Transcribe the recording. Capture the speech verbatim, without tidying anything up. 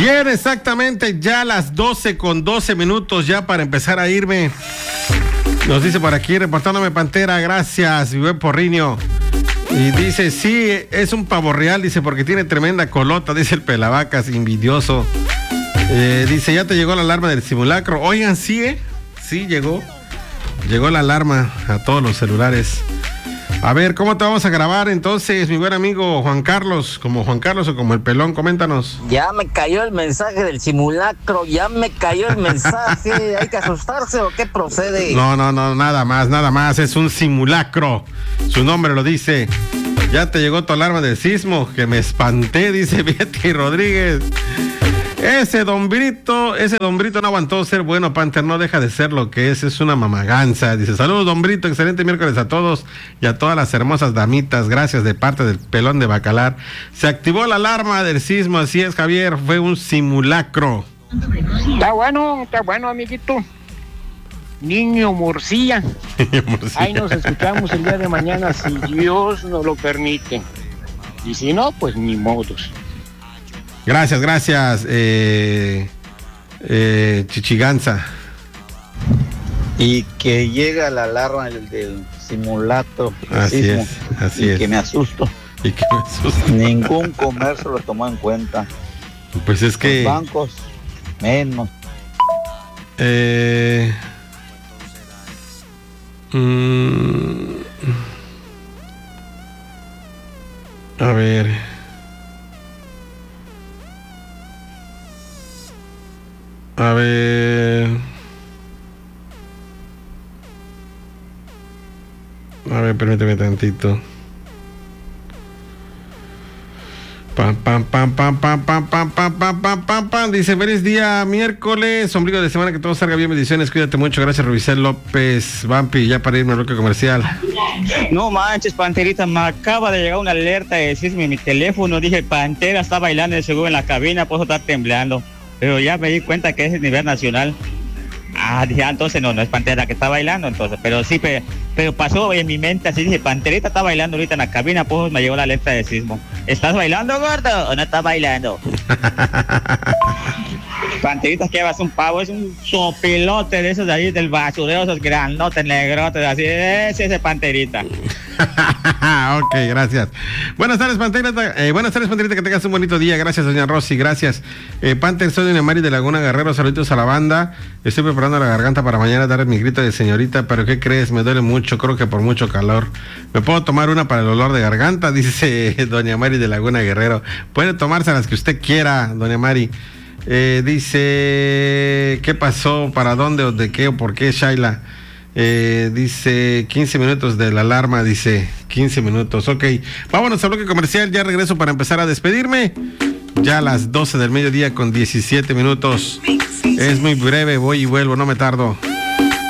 Bien, exactamente, ya las doce con doce minutos ya para empezar a irme. Nos dice por aquí, reportándome Pantera, gracias, mi buen Porriño. Y dice, sí, es un pavo real, dice, porque tiene tremenda colota, dice el Pelavacas, envidioso. Eh, dice, ya te llegó la alarma del simulacro. Oigan, sí, ¿eh? Sí, llegó. Llegó la alarma a todos los celulares. A ver, ¿cómo te vamos a grabar entonces, mi buen amigo Juan Carlos? Como Juan Carlos o como el Pelón, coméntanos. Ya me cayó el mensaje del simulacro, ya me cayó el mensaje. ¿Hay que asustarse o qué procede? No, no, no, nada más, nada más, es un simulacro. Su nombre lo dice. Ya te llegó tu alarma del sismo, que me espanté, dice Betty Rodríguez. Ese Don Brito, ese Don Brito no aguantó ser bueno, Panther, no deja de ser lo que es, es una mamaganza. Dice, saludos Don Brito, excelente miércoles a todos y a todas las hermosas damitas, gracias de parte del Pelón de Bacalar. Se activó la alarma del sismo, así es Javier, fue un simulacro. Está bueno, está bueno amiguito. Niño Murcia. Ahí nos escuchamos el día de mañana si Dios nos lo permite. Y si no, pues ni modos. Gracias, gracias, eh, eh, Chichiganza. Y que llega la alarma del, del simulacro. Así sismo, es, así y es. que me asusto. Y que me asusto. Ningún comercio lo tomó en cuenta. Pues es que... Los bancos, menos. Eh... Mm, a ver... A ver. A ver, permíteme tantito. Pam, pam, pam, pam, pam, pam, pam, pam, pam, pam, pam, pam. Dice, feliz día, miércoles, ombligo de semana, que todo salga bien, bendiciones, cuídate mucho, gracias, Rubicel López, Vampi, ya para irme al bloque comercial. No manches, Panterita, me acaba de llegar una alerta de sismo en mi teléfono, dije, Pantera está bailando de seguro en la cabina, por eso está temblando. Pero ya me di cuenta que es a nivel nacional. Ah, dije, ah, entonces no, no es Pantera que está bailando, entonces. Pero sí, pero, pero pasó en mi mente así, dije, Panterita está bailando ahorita en la cabina, pues me llegó la alerta de sismo. ¿Estás bailando, gordo, o no estás bailando? Panterita, que vas un pavo, es un sopilote de esos de ahí, del basurero, esos grandotes, negrotes, así, ese es Panterita. Ok, gracias. Buenas tardes, Panterita. Eh, buenas tardes, Panterita, que tengas un bonito día. Gracias, doña Rosy, gracias. Eh, Panther, soy doña Mari de Laguna Guerrero, saluditos a la banda. Estoy preparando la garganta para mañana dar mi grito de señorita, pero ¿qué crees? Me duele mucho, creo que por mucho calor. ¿Me puedo tomar una para el olor de garganta? Dice doña Mari de Laguna Guerrero. Puede tomarse las que usted quiera, doña Mari. Eh, dice, ¿qué pasó? ¿Para dónde o de qué o por qué, Shaila? Eh, dice quince minutos de la alarma, dice quince minutos, ok, vámonos al bloque comercial, ya regreso para empezar a despedirme, ya a las doce del mediodía con diecisiete minutos, es muy breve, voy y vuelvo, no me tardo.